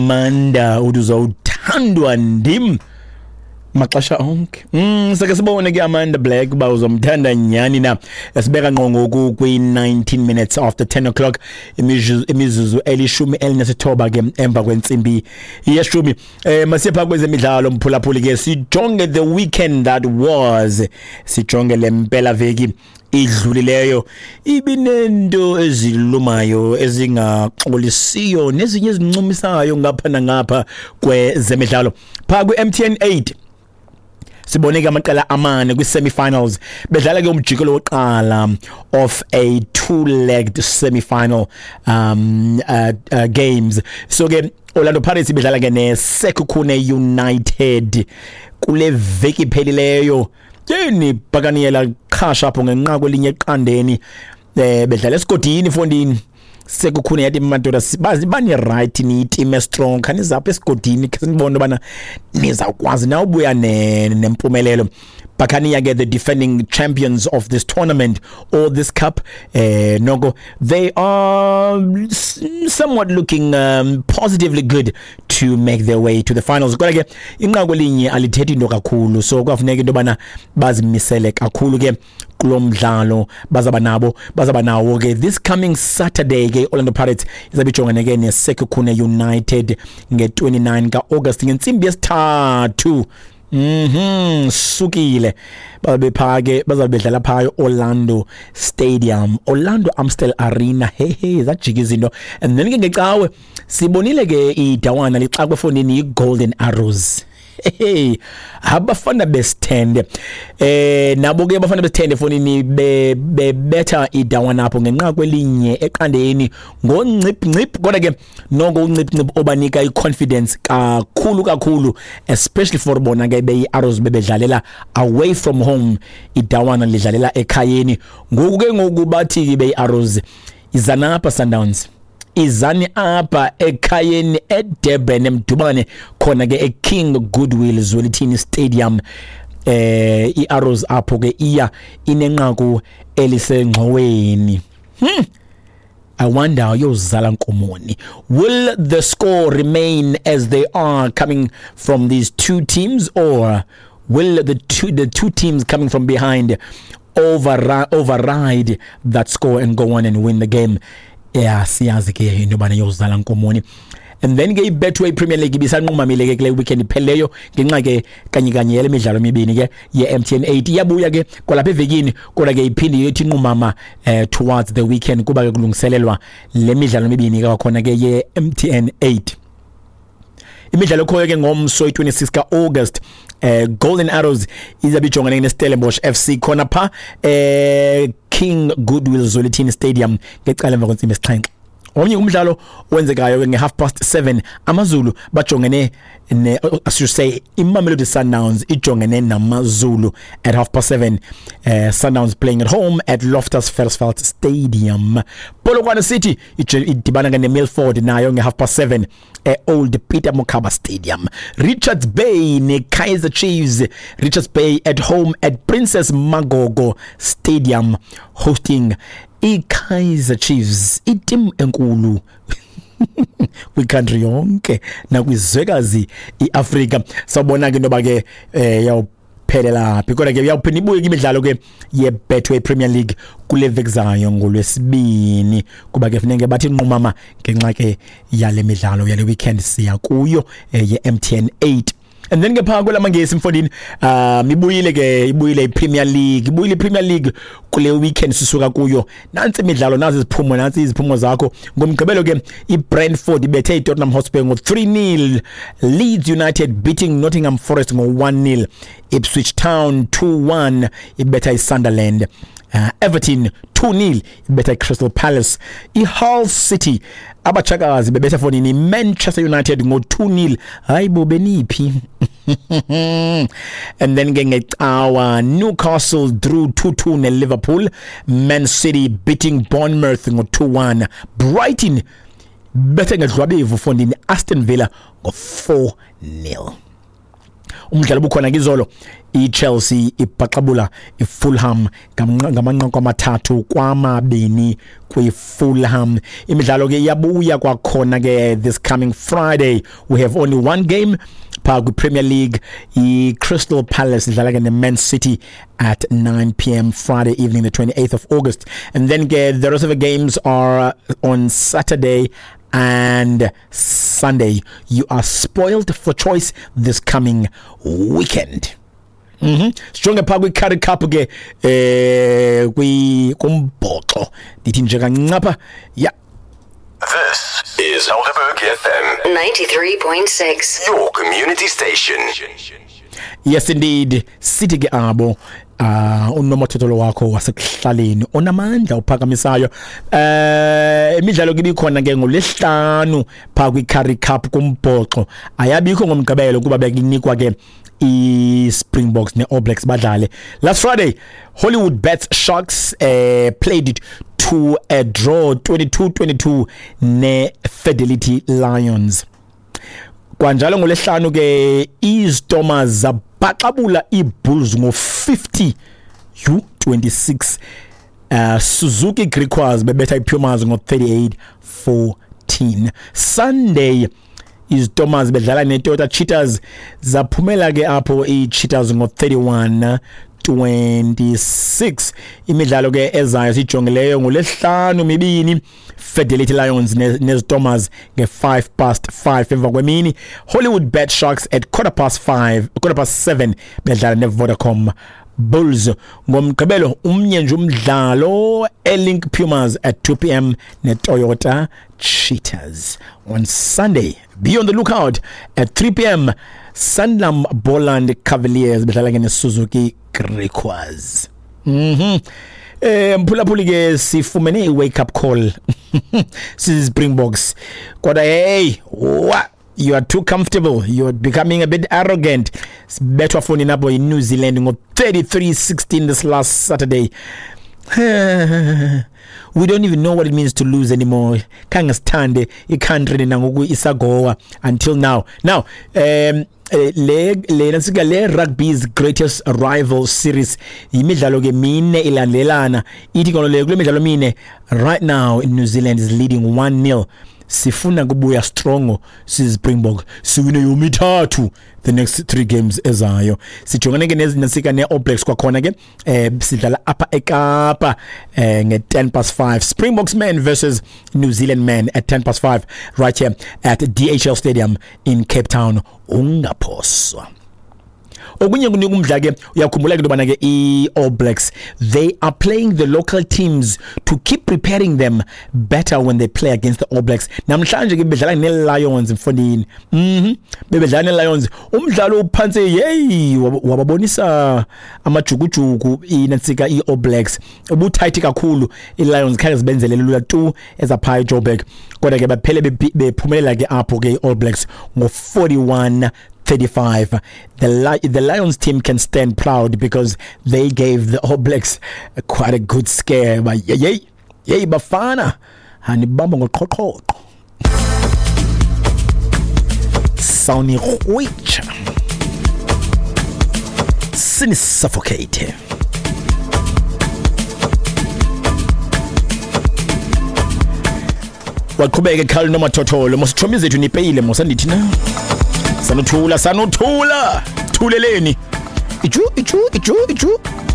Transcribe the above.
Manda uzawuthandwa ndim maxesha onke. Sake sibone ke Amanda Black ba uzomthanda nyani na. Sibeka ngqongo ku19 minutes after 10 o'clock imizuzu elishumi elinesithoba ke emva kwensimbi yeshumi. Masipha kwezemidlalo mphulaphuli ke sijonge the weekend that was. Sijonge lempela veki idlulileyo ibinento ezilumayo ezingaxolisiyo nezinye ezincumisayo ngapha nangapha kwezemidlalo pha ku MTN 8 siboneke amaqela amane kwi semi-finals bedlala ke umjikelo woqala of a two-legged semi-final games. So ke Orlando Pirates bedlala ke ne Sekhukhune United kule veki phelileyo. Yeni Bakaniela khasha apho ngenqa kwelinye eqandeni bedlala esigodini fondini Sekhukhune yathi madoda bazi bani right ni team strong kanizapha esigodini ke sinibona bana nizakwazi na ubuya nempumelelo. Bakania get the defending champions of this tournament or this cup. Nogo, they are somewhat looking positively good to make their way to the finals. Kodwa ke inqako linye alithethi into kakhulu, so kwafuneka into bana bazimisele kakhulu ke kulomdlalo bazaba nawo ke this coming Saturday ke Orlando Pirates izabijongana ke ne Sekhukhune United nge29 kaAugust ngensimbi yesithathu. Sukile babephake bazabedlala phayo Orlando Stadium, Orlando Amstel Arena. Hey zajika izinto. And then ke ngecawe sibonile ke idawana lixakwe fondini iGolden Arrows. Hey abafana bestand nabo ke abafana bestand fonini be better idawana apho ngenqa kwelinye eqandeni ngoncip kodwa ke noko uncip obanika iconfidence kakhulu especially for bona ke beyi Arrows bebedlalela away from home, idawana lidlalela ekhayeni. Ngoku ke ngokubathi ke beyi Arrows izana apha Sundowns izani apha ekhayeni eDurban emdubane khona ke eKing Goodwill Zwelithini Stadium. iArrows apho ke iya inenqaku elisengxoweni. I wonder yozala nkomoni. Will the score remain as they are coming from these two teams, or will the two teams coming from behind override that score and go on and win the game? Yeah, siyazi ke into bana yozala nkomoni. And then ke Betway Premier League ibisanqumamile ke kule weekend ipheleyo ngenxa ke kanye yele midlalo emibini ke ye MTN 8 iyabuya ke kwalapha evekini kodwa ke iphinde yethi inqumama towards the weekend kuba ke kulungiselelwa le midlalo emibini ke khona ke ye MTN 8. Imidlalo khoyo ke ngomso 26 kaAugust Golden Arrows izabijongana neStellenbosch FC khona pha King Goodwill Zwelithini Stadium ngecala emva kwensimbi yesixhenxe. Omnye umdlalo wenzekayo nge 7:30 AmaZulu bajongene ne as you say Imamelodi Sundowns ijongene namaZulu at 7:30. Sundowns playing at home at Loftus Versfeld Stadium. Polokwane City idibana ne Milford nayo nge 7:30 Old Peter Mokaba Stadium. Richards Bay ne Kaizer Chiefs. Richards Bay at home at Princess Magogo Stadium hosting iKaizer Chiefs, itim enkulu kwicountry yonke nakwizwekazi iAfrika. Sabona ke ndoba ke yawuphelela because ke uyawuphinda ibuye imidlalo ke ye Betway Premier League kule vekzayo ngolwesibini kuba ke funenge bathi inqumama ngenxa ke yale midlalo yale weekend siya kuyo ye MTN 8. And then ke phaka kwelamangesi mfondini ibuyile iPremier League kule weekend sisuka kuyo. Nansi imidlalo nazi iziphumo zakho. Ngomgqibelo ke iBrentford ibethe iTottenham Hotspur ngo 3-0. Leeds United beating Nottingham Forest ngo 1-0. Ipswich Town 2-1 ibetha iSunderland. Everton 2-0 ibetha Crystal Palace. Hull City abachakazi bebetha fonini Manchester United ngo 2-0. Hayibo beniphi. And then ngecawa Newcastle drew 2-2 ne Liverpool. Man City beating Bournemouth ngo 2-1. Brighton bethe ngedlwabevu fondini Aston Villa ngo 4-0. umdlalo bukhona kizolo iChelsea ibhaqabula iFulham ngamanqaku amathathu kwamabini kwiFulham. Imidlalo ke iyabuya kwakhona ke this coming Friday. We have only one game Park Premier League. Crystal Palace idlala ke neMan City at 9 p.m. Friday evening, the 28th of August. And then the rest of the games are on Saturday and Sunday. You are spoiled for choice this coming weekend. Stronger Park with Currie Cup ke kumbhoxo dithi nje kancapha. Yeah. This is Helderberg FM 93.6, your community station. Yes indeed, sithi ke abo unomathotholo wakho wasekuhlaleni onamandla uphakamisayo. Imidlalo ke bikhona ke ngolesihlanu pha kwi Currie Cup kumbhoxo. Ayabikho ngomgqibelo kuba bekunikwa ke Springboks ne All Blacks badlale. Last Friday, Hollywood Bets Sharks played it to a draw 22-22 ne Fidelity Lions. Kwanjalo ngolesihlanu ke iStormers zabaqabula iBulls ngo50-26. Suzuki Griquas bebetha iPumas ngo38-14. Sunday iStormers bedlala neToyota Cheetahs zaphumela ke apho iCheetahs ngo31-26. Imidlalo ke ezayo sijongeleyo ngolesihlanu mibini Fidelity Lions neStormers nge5:05 emva kwemini. Hollywood Bet Sharks at 7:15 bedlala neVodacom Bulls. Ngomgqibelo umnye nje umdlalo eLink Pumas at 2 p.m. neToyota Cheetahs. On Sunday, be on the lookout at 3 p.m. Sanlam Boland Cavaliers bedlala ke Suzuki Griquas. Mphulaphuli ke sifumene i-wake up call Springboks kodwa hey what, you are too comfortable, you are becoming a bit arrogant. Sibethwa phone nabo in New Zealand ngo33-16 this last Saturday. We don't even know what it means to lose anymore. Kanga stande i-country nangoku isagowa until now. Now le rugby's greatest rival series imidlalo ke mine ilandelana ithi kule midlalo mine right now in New Zealand is leading 1-0. Sifuna kubuya strong Springbok siwine yomithathu the next 3 games ezayo. Sijongane ke nezinasika ne All Blacks kwakhona ke sidlala apha eKapa nge10:05. Springboks men versus New Zealand men at 10:05 right here at DHL Stadium in Cape Town. Ungaphoswa. Okunye kunika umdla ke uyakhumbula ke lobana ke iAll Blacks, they are playing the local teams to keep preparing them better when they play against the All Blacks. Namhlanje ke bedlala neLions mfondini. Bebedlala neLions. Umdlalo uphansi hey wababonisa amajukujuku inansika iAll Blacks. Ubuthayithi kakhulu iLions khange zibenzele lula tu ezapha eJoburg. Kodwa ke baphele bephumelela ke apho ke iAll Blacks ngo41-35. The Lions team can stand proud because they gave the All Blacks quite a good scare. But yay bafana hanibamba ngoqhoqhoqo. Sawni khwitcha. Sini suffocate. Waqhubeka Khali nomathotholo mosithombe zethu nipeyile mosandithi na. Sanothula thuleleni. Ichu